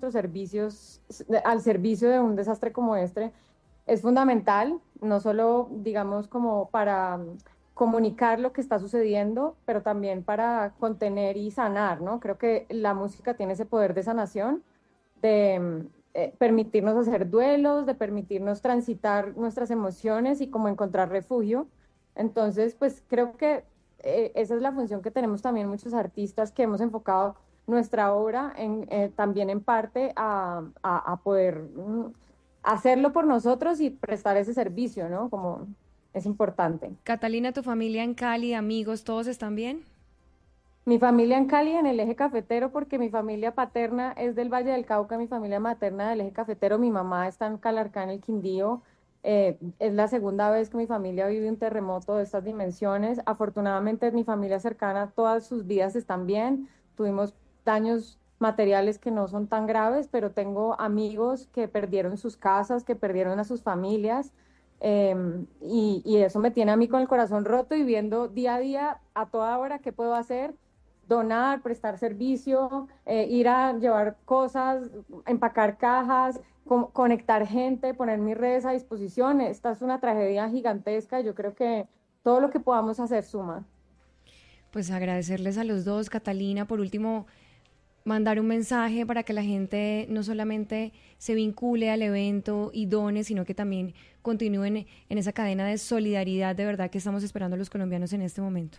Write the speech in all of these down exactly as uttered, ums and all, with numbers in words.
nuestros servicios al servicio de un desastre como este es fundamental, no solo, digamos, como para comunicar lo que está sucediendo, pero también para contener y sanar, ¿no? Creo que la música tiene ese poder de sanación, de eh, permitirnos hacer duelos, de permitirnos transitar nuestras emociones y como encontrar refugio. Entonces, pues creo que eh, esa es la función que tenemos también muchos artistas que hemos enfocado nuestra obra en, eh, también en parte a, a, a poder mm, hacerlo por nosotros y prestar ese servicio, ¿no? Como es importante. Catalina, tu familia en Cali, amigos, ¿todos están bien? Mi familia en Cali, en el eje cafetero, porque mi familia paterna es del Valle del Cauca, mi familia materna del eje cafetero, mi mamá está en Calarcá, en el Quindío. Eh, es la segunda vez que mi familia vive un terremoto de estas dimensiones. Afortunadamente, mi familia cercana, todas sus vidas están bien. Tuvimos daños materiales que no son tan graves, pero tengo amigos que perdieron sus casas, que perdieron a sus familias. em, y, y eso me tiene a mí con el corazón roto y viendo día a día, a toda hora, qué puedo hacer, donar, prestar servicio, eh, ir a llevar cosas, empacar cajas, co- conectar gente, poner mis redes a disposición. Esta es una tragedia gigantesca. Yo creo que todo lo que podamos hacer suma. Pues agradecerles a los dos, Catalina, por último, mandar un mensaje para que la gente no solamente se vincule al evento y done, sino que también continúen en esa cadena de solidaridad de verdad que estamos esperando los colombianos en este momento.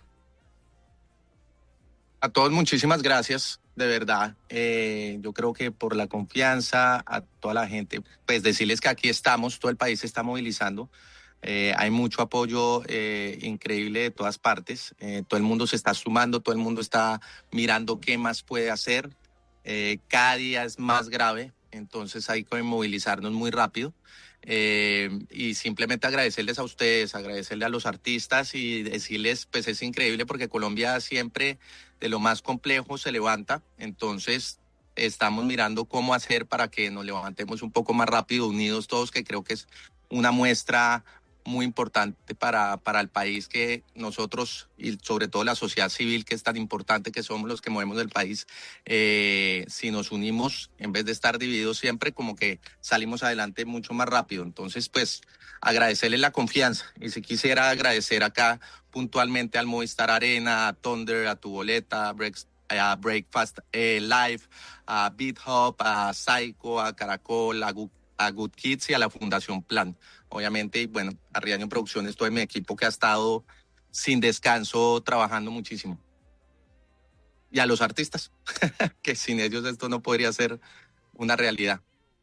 A todos muchísimas gracias, de verdad. Eh, yo creo que por la confianza, a toda la gente, pues decirles que aquí estamos, todo el país se está movilizando. Eh, hay mucho apoyo eh, increíble de todas partes. Eh, todo el mundo se está sumando, todo el mundo está mirando qué más puede hacer. Eh, cada día es más grave, entonces hay que movilizarnos muy rápido. Eh, y simplemente agradecerles a ustedes, agradecerle a los artistas y decirles, pues es increíble porque Colombia siempre de lo más complejo se levanta, entonces estamos mirando cómo hacer para que nos levantemos un poco más rápido, unidos todos, que creo que es una muestra muy importante para, para el país, que nosotros y sobre todo la sociedad civil, que es tan importante, que somos los que movemos el país, eh, si nos unimos en vez de estar divididos siempre, como que salimos adelante mucho más rápido. Entonces, pues agradecerle la confianza, y si quisiera agradecer acá puntualmente al Movistar Arena, a Thunder, a Tu Boleta, a Break, a Breakfast eh, Live, a Beat Hub, a Psycho, a Caracol, a Gu a Good Kids y a la Fundación Plan. Obviamente, y bueno, a Riaño Producciones, todo mi equipo que ha estado sin descanso trabajando muchísimo. Y a los artistas, que sin ellos esto no podría ser una realidad.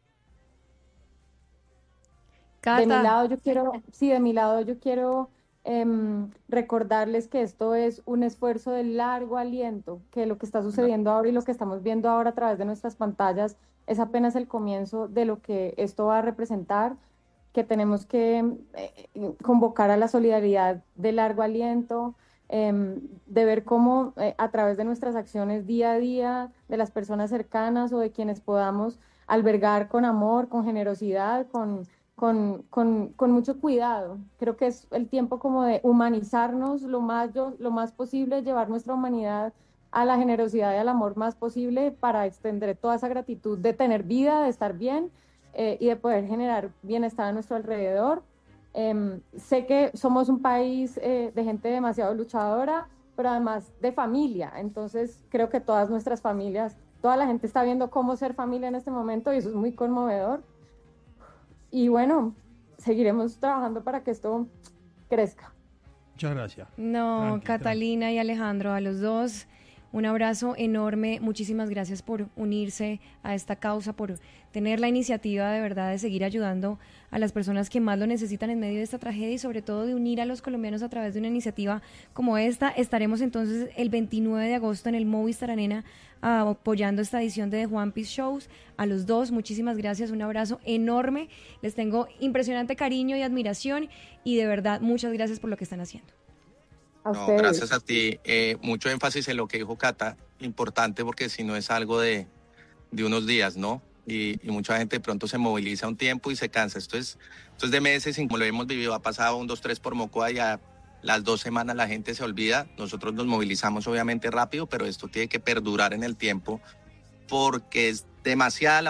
De mi Cata, lado, yo quiero, sí, de mi lado, yo quiero em, recordarles que esto es un esfuerzo de largo aliento, que lo que está sucediendo ahora y lo que estamos viendo ahora a través de nuestras pantallas es apenas el comienzo de lo que esto va a representar, que tenemos que eh, convocar a la solidaridad de largo aliento, em, de ver cómo eh, a través de nuestras acciones día a día, de las personas cercanas o de quienes podamos albergar con amor, con generosidad, con con, con, con mucho cuidado. Creo que es el tiempo como de humanizarnos lo más, yo, lo más posible, llevar nuestra humanidad a la generosidad y al amor más posible para extender toda esa gratitud de tener vida, de estar bien eh, y de poder generar bienestar a nuestro alrededor. Eh, sé que somos un país eh, de gente demasiado luchadora, pero además de familia. Entonces creo que todas nuestras familias, toda la gente está viendo cómo ser familia en este momento y eso es muy conmovedor. Y bueno, seguiremos trabajando para que esto crezca. Muchas gracias. no, Tranqui, tranqui. Catalina y Alejandro, a los dos, un abrazo enorme. Muchísimas gracias por unirse a esta causa, por tener la iniciativa de verdad de seguir ayudando a las personas que más lo necesitan en medio de esta tragedia y sobre todo de unir a los colombianos a través de una iniciativa como esta. Estaremos entonces el veintinueve de agosto en el Movistar Arena uh, apoyando esta edición de The One Piece Shows. A los dos, muchísimas gracias, un abrazo enorme. Les tengo impresionante cariño y admiración y de verdad muchas gracias por lo que están haciendo. A No, ustedes. gracias a ti. Eh, mucho énfasis en lo que dijo Cata, importante porque si no es algo de, de unos días, ¿no? Y, y mucha gente de pronto se moviliza un tiempo y se cansa. Esto es, esto es de meses, y como lo hemos vivido, ha pasado un, dos, tres por Mocoa y a las dos semanas la gente se olvida. Nosotros nos movilizamos obviamente rápido, pero esto tiene que perdurar en el tiempo porque es demasiada la